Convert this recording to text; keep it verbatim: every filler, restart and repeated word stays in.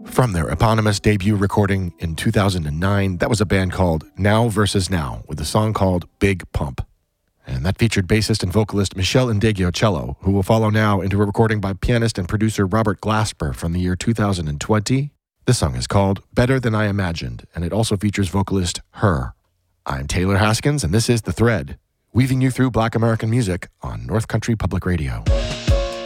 From their eponymous debut recording in two thousand nine, that was a band called Now Versus Now with a song called Big Pump. And that featured bassist and vocalist Michelle Indeggio cello, who will follow now into a recording by pianist and producer Robert Glasper from the year two thousand twenty. This song is called Better Than I Imagined, and it also features vocalist Her. I'm Taylor Haskins, and this is The Thread, weaving you through Black American music on North Country Public Radio.